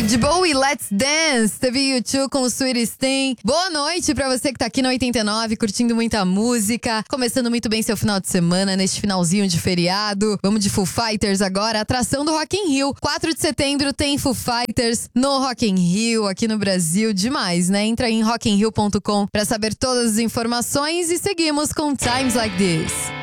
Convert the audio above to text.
David Bowie, Let's Dance. Teve U2 com o Sweet Sting. Boa noite pra você que tá aqui no 89, curtindo muita música. Começando muito bem seu final de semana, neste finalzinho de feriado. Vamos de Foo Fighters agora, atração do Rock in Rio. 4 de setembro tem Foo Fighters no Rock in Rio, aqui no Brasil. Demais, né? Entra em rockinrio.com pra saber todas as informações e seguimos com Times Like This.